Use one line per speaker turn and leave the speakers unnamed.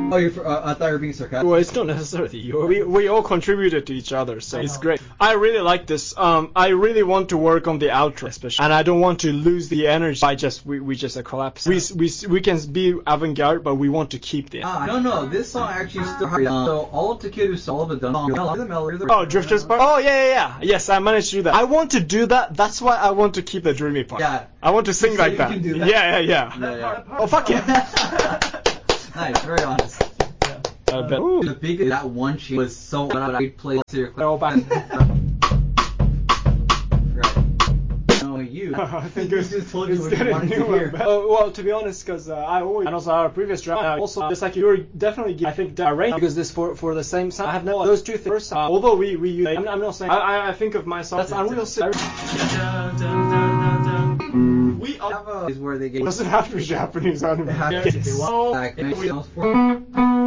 Oh, I thought you were being sarcastic.
Well, it's not necessarily. We all contributed to each other, so it's great. I really like this. I really want to work on the outro, especially, and I don't want to lose the energy by we just collapse. We can be avant-garde, but we want to keep the.
No. This song actually still. So all of Takeru's all of it done.
Oh, Drifters part. Oh yeah. Yes, I managed to do that. I want to do that. That's why I want to keep the dreamy part.
Yeah.
I want to sing like that.
You can do that.
Yeah. Oh fuck yeah.
Nice, very honest. The big that one she was so loud I played seriously.
Right.
No, you.
I think it's
just told you what you
getting
wanted to
new.
hear.
Well, to be honest, because I always and also our previous drama also just like you were definitely I think direct because this for the same sound. I have no those two things. Although we I'm not saying I think of myself that's Unreal 6. We
is where they get
doesn't have to be Japanese anime.